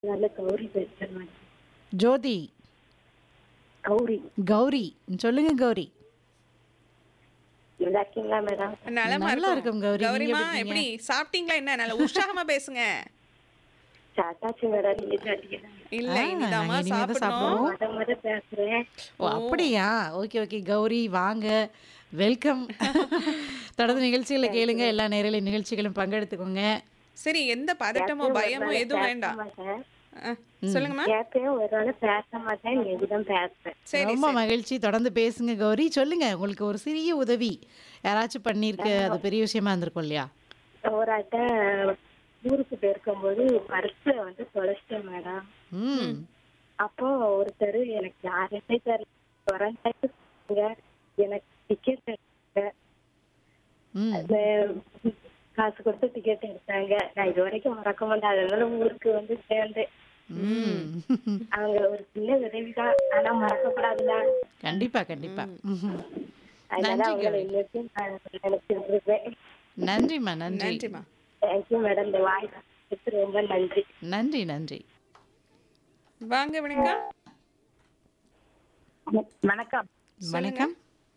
நல்ல கௌரி பேசுறேன் மேடம். ஜோதி. கௌரி கௌரி. சொல்லுங்க கௌரி. நல்லா இருக்கீங்களா மேடம்? நலமா நல்லா இருக்கும் இருக்கும் கௌரி. நீங்க கௌரிமா. எப்படி எப்படி இருக்கீங்க? சாப்பிட்டீங்களா? என்ன நல்ல உற்சாகமா பேசுங்க. சாட்டாச்சு மேடம். நீங்க சாப்பிட்டீங்களா? இல்ல நாங்க இனிதாம்மா இனிமே தான் சாப்பிடணும். சாப்பிடுவோம். முத பேசுறேன். ஓ அப்படியா? ஓகே ஓகே கௌரி வாங்க. வெல்கம். தொடர்ந்து நிகழ்ச்சிகளை தேங்க்யூ கேளுங்க. மேடம். எல்லா நேரலை நிகழ்ச்சிகளும் பங்கெடுத்துக்கோங்க. சரி, எந்த பதட்டமோ எப்பயும் ஒரு பயமோ நாள் எதுவும் பேச வேண்டாம். மாட்டேன். சொல்லுங்கம்மா. எப்பயும் ஒரு நாள் பேச மாட்டேன். இன்னைக்குதான் பேசுறேன். சரி ரொம்ப சரி. மகிழ்ச்சி. தொடர்ந்து பேசுங்க கௌரி. சொல்லுங்க. உங்களுக்கு ஒரு சிறிய உதவி யாராச்சும் பண்ணியிருக்க அது பெரிய விஷயமா இருந்திருக்கும் இல்லையா? ஒரு ஆட்ட ஊருக்கு போயிருக்கும்போது பர்ஸ தொலைச்சிட்டேன் மேடம். ம். அப்போ ஒருத்தர் எனக்கு யாருமே தெரியல, எனக்கு டிக்கெட் எடுத்தாங்க. ம். அது காசு கொடுத்து டிக்கெட் எடுத்தாங்க. நான் இது வரைக்கும் மறக்க மாட்டேன். அதனால ஊருக்கு சேர்ந்தேன். ம். அவங்க ஒரு சின்ன உதவிதான், ஆனா மறக்கப்படாதுல. கண்டிப்பா கண்டிப்பா. அதனால நன்றி அவங்களை கௌரி. இன்னைக்கும் நான் நினைச்சிட்டு இருக்கேன். நன்றிம்மா நன்றி. நன்றிம்மா. Thank you madam. இந்த வாய்ப்பு ரொம்ப நன்றி. நன்றி நன்றி. வாங்க வணக்கம். வணக்கம். சொல்லுங்க. வணக்கம்.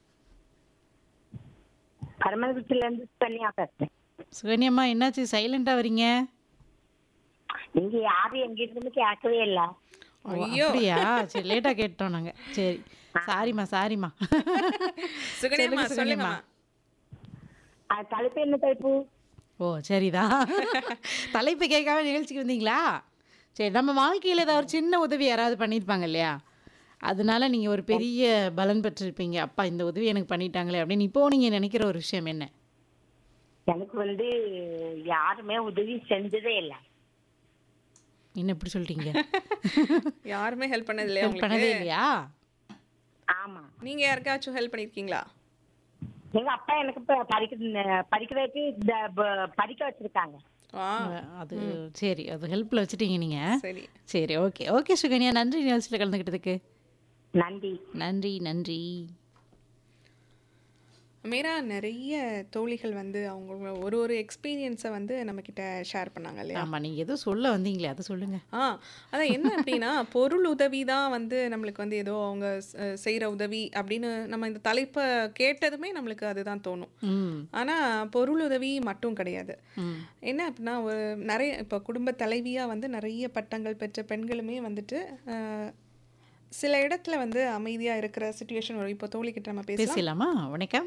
பரமக்குடியில இருந்து தனியா பேசுறேன். சுகன்யம்மா என்னாச்சு சைலண்டா வரீங்க? நீங்க யாரும் எங்க இருந்து கேட்கவே இல்ல. ஓ ஐயோ. அப்படியா? சரி லேட்டா கேட்டோம் நாங்க. சரி. சாரிம்மா சாரிம்மா. சுகன்யாம்மா சொல்லுங்க சொல்லுங்கம்மா. தலைப்பு என்ன தலைப்பு? ஓ சரிதான். தலைப்பு கேட்காம நிகழ்ச்சிக்கு வந்தீங்களா? சரி நம்ம வாழ்க்கையில் ஏதாவது ஒரு சின்ன உதவி யாராவது பண்ணியிருப்பாங்க இல்லையா? அதனால நீங்கள் ஒரு பெரிய பலன் பெற்றிருப்பீங்க. அப்பா இந்த உதவி எனக்கு பண்ணிட்டாங்களே அப்படின்னு இப்போ நீங்கள் நினைக்கிற ஒரு விஷயம் என்ன? எனக்கு யாருமே உதவி செஞ்சதே இல்ல. என்ன இப்படி சொல்லிட்டீங்க? யாருமே ஹெல்ப் பண்ணது இல்லையா ஹெல்ப் பண்ணதே உங்களுக்கு? இல்லையா? ஆமா. நீங்க யாருக்காச்சும் ஹெல்ப் பண்ணிருக்கீங்களா? எங்க அப்பா எனக்கு படிக்க வைக்க படிக்க வச்சிருக்காங்க. ஆ அது சரி அது ஹெல்ப்பில் வச்சுட்டீங்க நீங்கள். சரி. சரி ஓகே ஓகே சுகன்யா நன்றி நிகழ்ச்சியில் கலந்துக்கிட்டதுக்கு. நன்றி. நன்றி நன்றி. மீரா, நிறைய தோழிகள் அவங்க ஒரு ஒரு எக்ஸ்பீரியன்ஸை நம்மக்கிட்ட ஷேர் பண்ணாங்க இல்லையா? ஆமாம் நீங்கள் எதுவும் சொல்ல வந்தீங்களே அதை சொல்லுங்கள். அதான் என்ன அப்படின்னா பொருள் உதவி தான் நம்மளுக்கு ஏதோ அவங்க செய்கிற உதவி அப்படின்னு நம்ம இந்த தலைப்பை கேட்டதுமே நம்மளுக்கு அதுதான் தோணும். ம் ஆனால் பொருள் உதவி மட்டும் கிடையாது. ம் என்ன அப்படின்னா ஒரு நிறைய இப்போ குடும்ப தலைவியாக நிறைய பட்டங்கள் பெற்ற பெண்களுமே சில இடத்துல அமைதியாக இருக்கிற சுச்சுவேஷன் வரும். இப்போ தோழிக்கிட்ட நம்ம பேசலாம். பேசலாமா? வணக்கம்.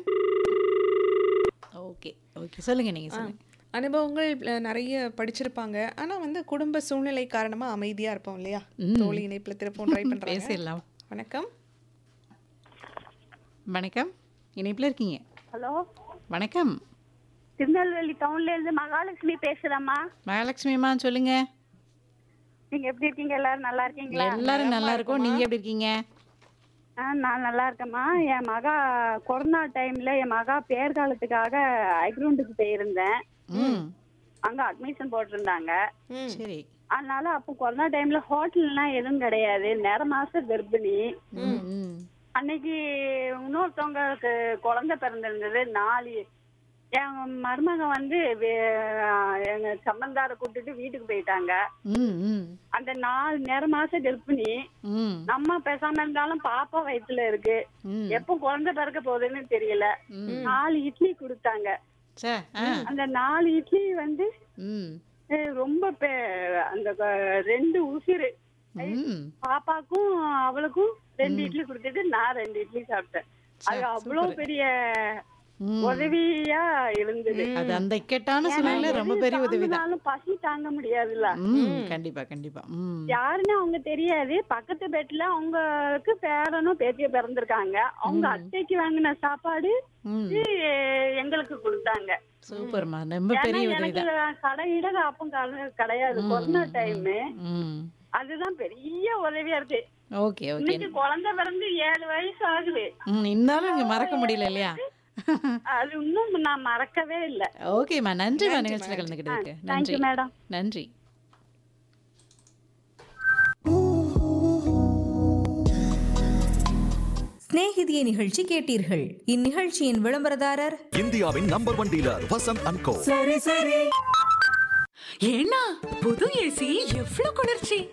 ஓகே ஓகே சொல்லுங்கள் நீங்கள் சொல்லுங்கள். அனுபவங்கள் நிறைய படிச்சிருப்பாங்க. ஆனால் குடும்ப சூழ்நிலை காரணமாக அமைதியாக இருப்போம் இல்லையா? தோழி இணைப்பில் திருப்பவும் ட்ரை பண்ணுறாங்க. பேசலாம். வணக்கம். வணக்கம். இணைப்பில் இருக்கீங்க. ஹலோ, வணக்கம். திருநெல்வேலி டவுன்ல இருந்து மகாலட்சுமி பேசுறேம்மா. மகாலட்சுமிம்மா சொல்லுங்க. நீங்க எப்படி இருக்கீங்க? எல்லாரும் நல்லா இருக்கீங்களா? எல்லாரும் நல்லா இருக்கோம். நீங்க எப்படி இருக்கீங்க? நான் நல்லா இருக்கேம்மா. என் மகா கொரோனா டைம்ல என் மகா பேர்காலத்துக்காக ஐக்ரவுண்டுக்கு போயிருந்தேன். ம் அங்க அட்மிஷன் போட்டிருந்தாங்க. சரி. அதனால அப்போ கொரோனா டைம்ல ஹோட்டல்லாம் எதுவும் கிடையாது. நேர மாசம் கர்ப்பிணி. ம் ம் அன்னைக்கு இன்னொருத்தவங்களுக்கு குழந்தை பிறந்திருந்தது. 4 என் மருமக எங்க சம்பந்தார கூட்டிட்டு வீட்டுக்கு போயிட்டாங்க. ம் ம் அந்த 4 நேர மாசம் கர்ப்பிணி. ம் நம்ம பேசாம இருந்தாலும் பாப்பா வயித்துல இருக்கு. ம் எப்ப குழந்தை பிறக்க போகுதுன்னு தெரியல. 4 இட்லி கொடுத்தாங்க. சே அந்த 4 இட்லி ம் ரொம்ப அந்த 2 உசிறு. ம் பாப்பாக்கும் அவளுக்கும் 2 இட்லி கொடுத்துட்டு நான் 2 இட்லி சாப்பிட்டேன். அது அவ்வளவு பெரிய ம் உதவியா இருந்தது. அது அந்த இக்கட்டான சூழ்நிலை ரொம்ப பெரிய உதவிதான். தாங்கினாலும் பசி தாங்க முடியாதுல்ல. ம் கண்டிப்பா கண்டிப்பா. ம் யாருன்னு அவங்க தெரியாது. பக்கத்து பெட்ல அவங்களுக்கு பேரனும் பேத்திய பிறந்திருக்காங்க. அவங்க அத்தைக்கு வாங்கின சாப்பாடு ம் எங்களுக்கு கொடுத்தாங்க. சூப்பர்மா ரொம்ப பெரிய ஏன்னா எனக்கு உதவிதான். கடையிட அப்பம் கிடையாது. Corona time. ம் அதுதான் பெரிய உதவியா இருக்கு. Okay okay. இன்னைக்கு குழந்தை பிறந்து 7 வயசு ஆகுது. இருந்தாலும் நீங்க மறக்க முடியல இல்லையா? அது இன்னும் நான் மறக்கவே இல்ல. ஓகேம்மா நன்றிம்மா நிகழ்ச்சியில் கலந்துக்கிட்டதுக்கு. நன்றி தேங்க்யூ மேடம். நன்றி. சிநேகிதியை நிகழ்ச்சி கேட்டீர்கள். இந்நிகழ்ச்சியின் விளம்பரதாரர் இந்தியாவின் நம்பர் 1 டீலர் வசந்த் அண்ட் கோ. ஏன்னா புது ஏசி எவ்வளவு குளிர்ச்சி!